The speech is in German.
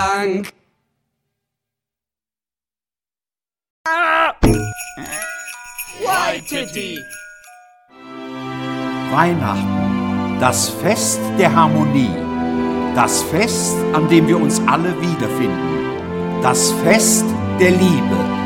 Dank. Waititi. Weihnachten, das Fest der Harmonie, das Fest, an dem wir uns alle wiederfinden, das Fest der Liebe.